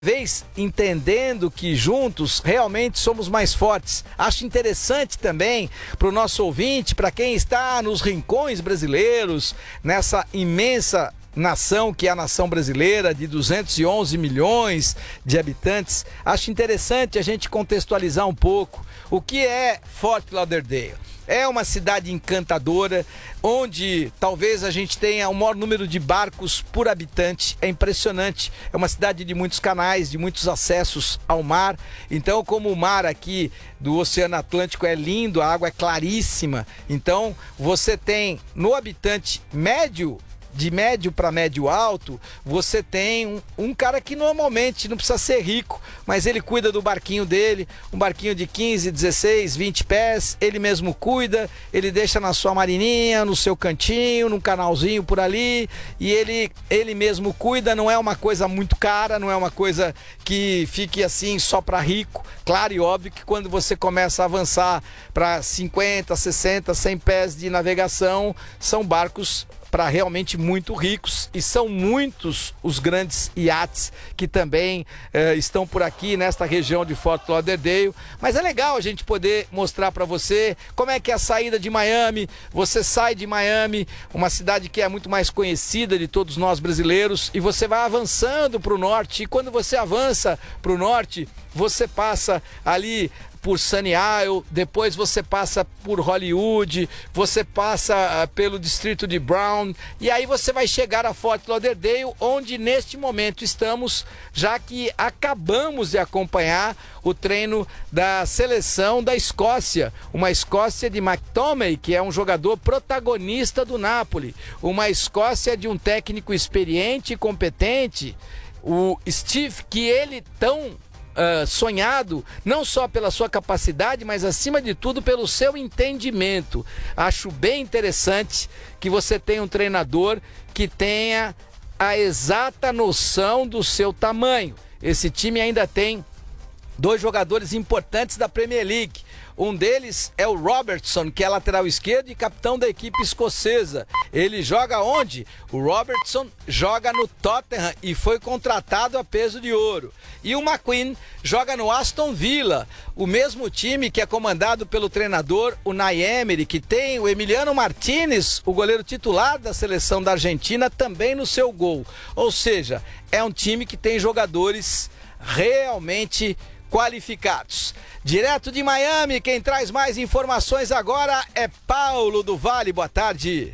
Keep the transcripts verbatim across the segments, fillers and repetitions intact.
vez entendendo que juntos realmente somos mais fortes. Acho interessante também para o nosso ouvinte, para quem está nos rincões brasileiros, nessa imensa nação que é a nação brasileira, de duzentos e onze milhões de habitantes, acho interessante a gente contextualizar um pouco o que é Fort Lauderdale. É uma cidade encantadora, onde talvez a gente tenha o maior número de barcos por habitante. É impressionante, é uma cidade de muitos canais, de muitos acessos ao mar. Então, como o mar aqui do Oceano Atlântico é lindo, a água é claríssima, então você tem no habitante médio, de médio para médio alto, você tem um, um cara que normalmente não precisa ser rico, mas ele cuida do barquinho dele, um barquinho de quinze, dezesseis, vinte pés, ele mesmo cuida, ele deixa na sua marininha, no seu cantinho, num canalzinho por ali, e ele, ele mesmo cuida. Não é uma coisa muito cara, não é uma coisa que fique assim só para rico. Claro e óbvio que quando você começa a avançar para cinquenta, sessenta, cem pés de navegação, são barcos para realmente muito ricos, e são muitos os grandes iates que também eh, estão por aqui nesta região de Fort Lauderdale. Mas é legal a gente poder mostrar para você como é que é a saída de Miami. Você sai de Miami, uma cidade que é muito mais conhecida de todos nós brasileiros, e você vai avançando para o norte, e quando você avança para o norte, você passa ali por Sunny Isle, depois você passa por Hollywood, você passa uh, pelo distrito de Brown, e aí você vai chegar a Fort Lauderdale, onde neste momento estamos, já que acabamos de acompanhar o treino da seleção da Escócia, uma Escócia de McTominay, que é um jogador protagonista do Napoli, uma Escócia de um técnico experiente e competente, o Steve, que ele tão Uh, sonhado, não só pela sua capacidade, mas acima de tudo pelo seu entendimento. Acho bem interessante que você tenha um treinador que tenha a exata noção do seu tamanho. Esse time ainda tem dois jogadores importantes da Premier League. Um deles é o Robertson, que é lateral esquerdo e capitão da equipe escocesa. Ele joga onde? O Robertson joga no Tottenham e foi contratado a peso de ouro. E o McQueen joga no Aston Villa, o mesmo time que é comandado pelo treinador Unai Emery, que tem o Emiliano Martinez, o goleiro titular da seleção da Argentina, também no seu gol. Ou seja, é um time que tem jogadores realmente qualificados. Direto de Miami, quem traz mais informações agora é Paulo do Vale. Boa tarde.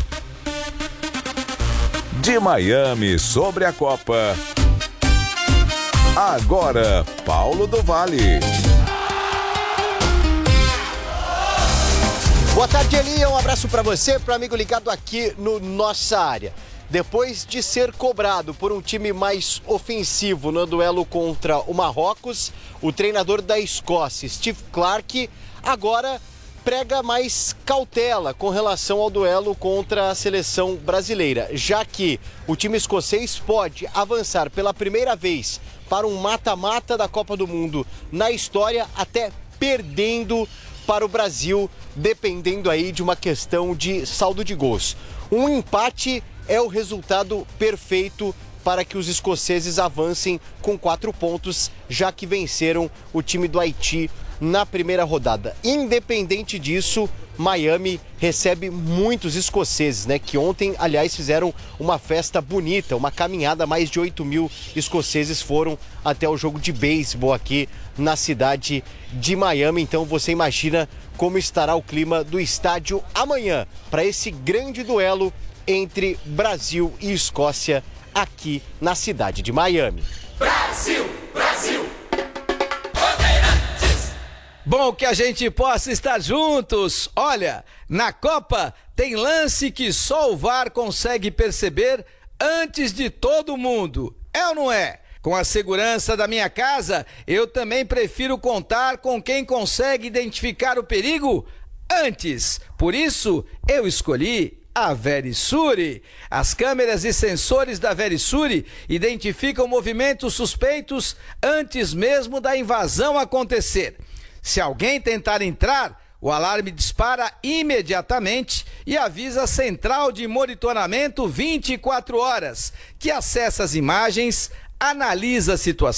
De Miami sobre a Copa, agora Paulo do Vale. Boa tarde, Eli. Um abraço para você, para o amigo ligado aqui no Nossa Área. Depois de ser cobrado por um time mais ofensivo no duelo contra o Marrocos, o treinador da Escócia, Steve Clarke, agora prega mais cautela com relação ao duelo contra a seleção brasileira, já que o time escocês pode avançar pela primeira vez para um mata-mata da Copa do Mundo na história, até perdendo para o Brasil, dependendo aí de uma questão de saldo de gols. Um empate é o resultado perfeito para que os escoceses avancem com quatro pontos, já que venceram o time do Haiti na primeira rodada. Independente disso, Miami recebe muitos escoceses, né? Que ontem, aliás, fizeram uma festa bonita, uma caminhada. Mais de oito mil escoceses foram até o jogo de beisebol aqui na cidade de Miami. Então você imagina como estará o clima do estádio amanhã para esse grande duelo entre Brasil e Escócia aqui na cidade de Miami. Brasil, Brasil, Bandeirantes. Bom que a gente possa estar juntos. Olha, na Copa tem lance que só o V A R consegue perceber antes de todo mundo. É ou não é? Com a segurança da minha casa, eu também prefiro contar com quem consegue identificar o perigo antes. Por isso, eu escolhi a Verisure. As câmeras e sensores da Verisure identificam movimentos suspeitos antes mesmo da invasão acontecer. Se alguém tentar entrar, o alarme dispara imediatamente e avisa a central de monitoramento vinte e quatro horas, que acessa as imagens analisa a situação.